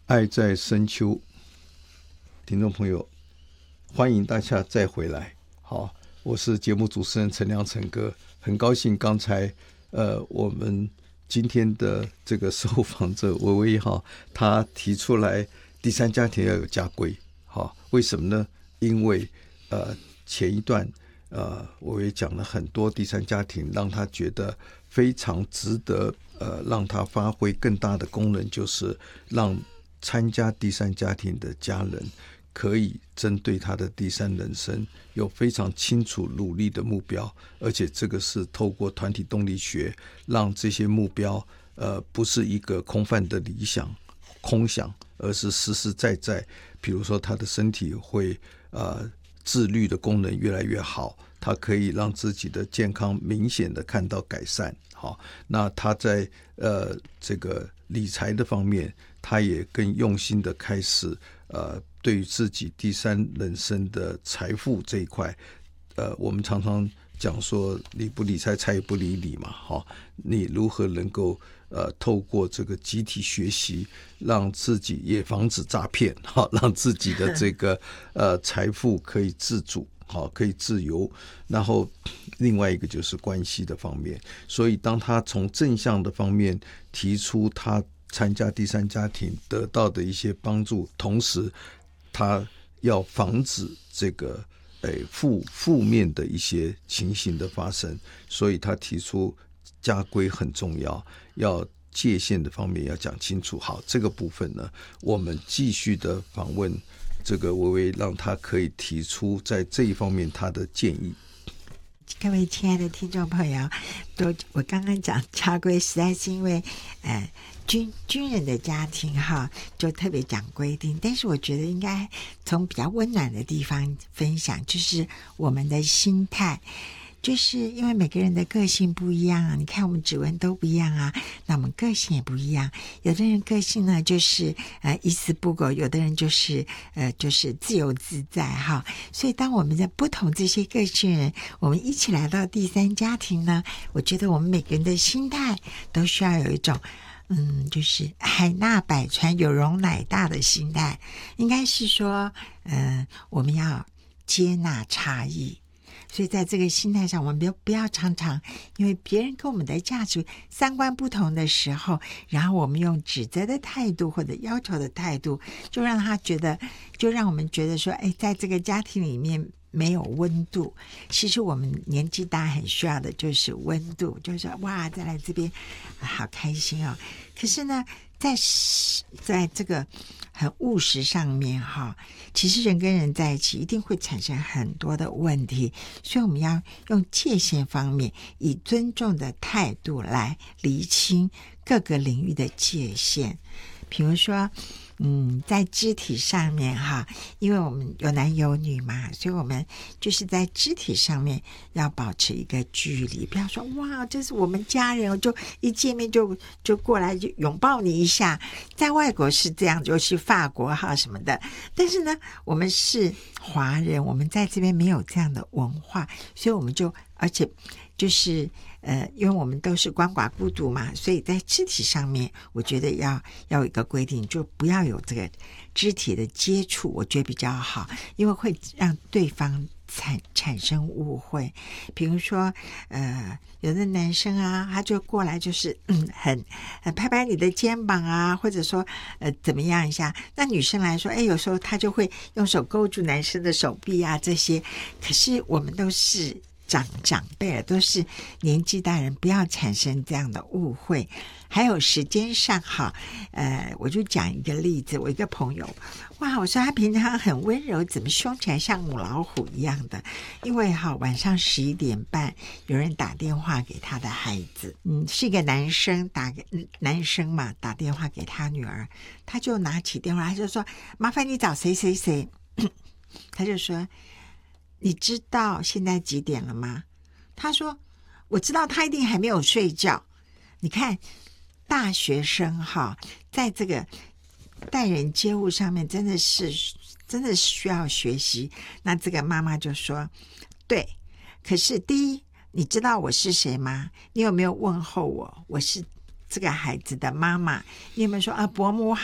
爱在深秋，听众朋友，欢迎大家再回来。好，我是节目主持人陈亮陈哥，很高兴刚才我们今天的这个受访者薇薇哈，他提出来第三家庭要有家规。好，为什么呢？因为前一段我也讲了很多第三家庭，让他觉得非常值得让他发挥更大的功能，就是让参加第三家庭的家人可以针对他的第三人生有非常清楚努力的目标，而且这个是透过团体动力学让这些目标不是一个空泛的理想空想，而是实实在在，比如说他的身体会自律的功能越来越好，他可以让自己的健康明显的看到改善。好，那他在这个理财的方面，他也更用心的开始对于自己第三人生的财富这一块，我们常常讲说理不理财，财也不理你嘛。好，你如何能够透过这个集体学习，让自己也防止诈骗，好，让自己的这个财富可以自主，好，可以自由。然后另外一个就是关系的方面，所以当他从正向的方面提出他参加第三家庭得到的一些帮助，同时他要防止这个负面的一些情形的发生，所以他提出家规很重要，要界限的方面要讲清楚。好，这个部分呢，我们继续的访问这个薇薇，让他可以提出在这一方面他的建议。 各位亲爱的听众朋友，我刚刚讲家规，实在是因为军人的家庭哈，就特别讲规定，但是我觉得应该从比较温暖的地方分享，就是我们的心态。就是因为每个人的个性不一样啊，你看我们指纹都不一样啊，那我们个性也不一样。有的人个性呢就是一丝不苟，有的人就是自由自在哈。所以当我们的不同这些个性人，我们一起来到第三家庭呢，我觉得我们每个人的心态都需要有一种就是海纳百川，有容乃大的心态。应该是说我们要接纳差异。所以在这个心态上，我们不要常常因为别人跟我们的价值三观不同的时候，然后我们用指责的态度或者要求的态度，就让我们觉得说，在这个家庭里面没有温度。其实我们年纪大很需要的就是温度，就是说哇，再来这边好开心哦。可是呢，在这个很务实上面哈，其实人跟人在一起一定会产生很多的问题，所以我们要用界限方面，以尊重的态度来厘清各个领域的界限。比如说在肢体上面哈，因为我们有男有女嘛，所以我们就是在肢体上面要保持一个距离，不要说哇，这是我们家人，我就一见面就过来就拥抱你一下。在外国是这样，就是法国哈什么的，但是呢，我们是华人，我们在这边没有这样的文化，所以我们而且就是因为我们都是鳏寡孤独嘛，所以在肢体上面我觉得要有一个规定，就不要有这个肢体的接触，我觉得比较好，因为会让对方产生误会。比如说有的男生啊，他就过来就是很拍拍你的肩膀啊，或者说怎么样一下。那女生来说有时候他就会用手勾住男生的手臂啊，这些。可是我们都是长辈了，都是年纪大人，不要产生这样的误会。还有时间上哈，我就讲一个例子，我一个朋友，哇，我说他平常很温柔，怎么凶起来像母老虎一样的？因为晚上11点半有人打电话给他的孩子，是一个男生男生嘛，打电话给他女儿，他就拿起电话，他就说麻烦你找谁谁谁，他就说你知道现在几点了吗？他说我知道，他一定还没有睡觉。你看大学生哈，在这个待人接物上面真的需要学习。那这个妈妈就说对，可是第一，你知道我是谁吗？你有没有问候我是这个孩子的妈妈？你有没有说伯母好